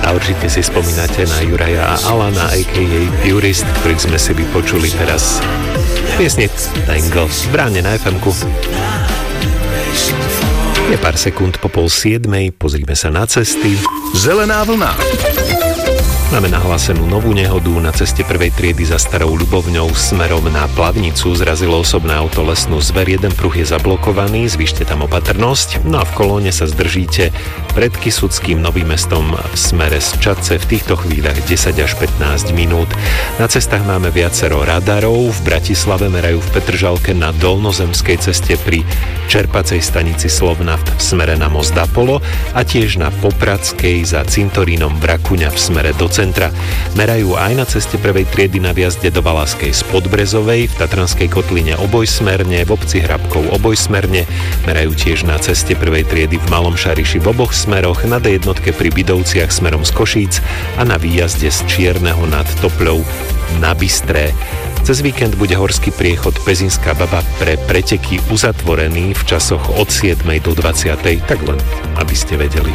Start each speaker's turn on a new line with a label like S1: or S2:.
S1: A určite si spomínate na Juraja a Alana, a.k.a. Jurist, ktorých sme si vypočuli teraz piesni Tango v Bráne na FM-ku. Je pár sekúnd po 6:30, pozrime sa na cesty.
S2: Zelená vlna.
S1: Máme nahlásenú novú nehodu. Na ceste prvej triedy za Starou Ľubovňou smerom na Plavnicu zrazilo osobné auto lesnú zver. Jeden pruh je zablokovaný, zvýšte tam opatrnosť. No a v kolóne sa zdržíte pred Kysuckým, Novým Mestom v smere z Čadce v týchto chvíľach 10 až 15 minút. Na cestách máme viacero radarov. V Bratislave merajú v Petržalke na Dolnozemskej ceste pri čerpacej stanici Slovnaft v smere na most Apollo a tiež na Popradskej za cintorínom Brakuňa v smere do centra. Merajú aj na ceste prvej triedy na viazde do Valaskej z Podbrezovej, v Tatranskej kotline obojsmerne, v obci Hrabkov obojsmerne. Merajú tiež na ceste prvej triedy v Malom Šariši v oboch smeroch, na D1 pri Bidovciach smerom z Košíc a na výjazde z Čierneho nad Topľou na Bystré. Cez víkend bude horský priechod Pezinská Baba pre preteky uzatvorený v časoch od 7. do 20. Tak len, aby ste vedeli.